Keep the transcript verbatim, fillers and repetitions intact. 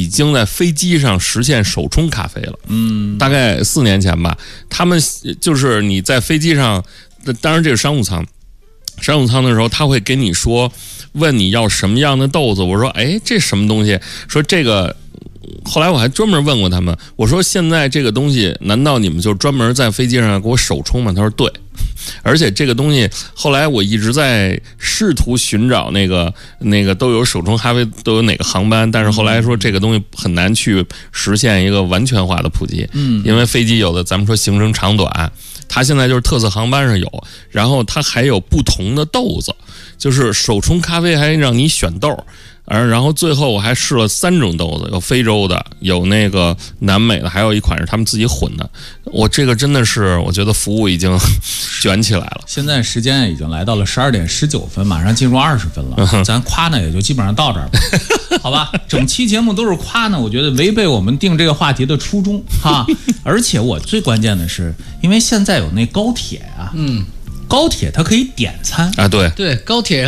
已经在飞机上实现手冲咖啡了。嗯，大概四年前吧，他们就是你在飞机上，当然这是商务舱，商务舱的时候他会给你说，问你要什么样的豆子。我说，哎，这什么东西？说这个。后来我还专门问过他们，我说现在这个东西难道你们就专门在飞机上给我手冲吗？他说对，而且这个东西后来我一直在试图寻找那个那个都有手冲咖啡都有哪个航班，但是后来说这个东西很难去实现一个完全化的普及，嗯，因为飞机有的咱们说行程长短，它现在就是特色航班上有，然后它还有不同的豆子，就是手冲咖啡还让你选豆。而然后最后我还试了三种豆子，有非洲的，有那个南美的，还有一款是他们自己混的。我这个真的是，我觉得服务已经卷起来了。 现在时间已经来到了十二点十九分，马上进入二十分了，嗯、咱夸呢也就基本上到这儿吧，好吧？整期节目都是夸呢，我觉得违背我们定这个话题的初衷哈。而且我最关键的是，因为现在有那高铁啊，嗯。高铁它可以点餐啊，对对，高铁